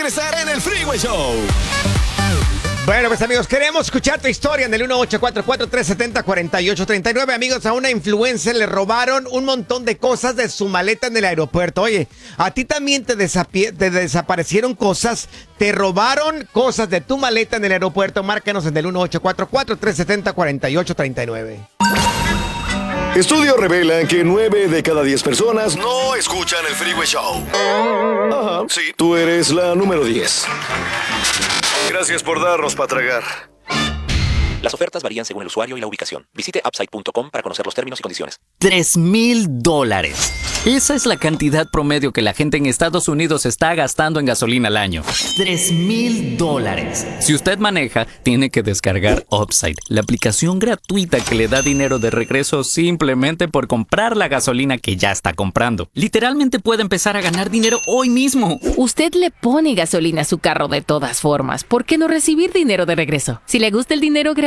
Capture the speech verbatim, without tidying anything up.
regresar en el Freeway Show. Bueno, pues amigos, queremos escuchar tu historia en el uno ocho cuatro cuatro, tres siete cero, cuatro ocho tres nueve. Amigos, a una influencer le robaron un montón de cosas de su maleta en el aeropuerto. Oye, ¿a ti también te, desapie- te desaparecieron cosas? ¿Te robaron cosas de tu maleta en el aeropuerto? Márcanos en el uno ocho cuatro cuatro, tres siete cero, cuatro ocho tres nueve. Estudios revelan que nueve de cada diez personas no escuchan el Freeway Show. Ajá, sí, tú eres la número diez. Gracias por darnos para tragar. Las ofertas varían según el usuario y la ubicación. Visite upside punto com para conocer los términos y condiciones. Tres mil dólares. Esa es la cantidad promedio que la gente en Estados Unidos está gastando en gasolina al año. Tres mil dólares. Si usted maneja, tiene que descargar Upside, la aplicación gratuita que le da dinero de regreso simplemente por comprar la gasolina que ya está comprando. Literalmente puede empezar a ganar dinero hoy mismo. Usted le pone gasolina a su carro de todas formas. ¿Por qué no recibir dinero de regreso? Si le gusta el dinero gratis,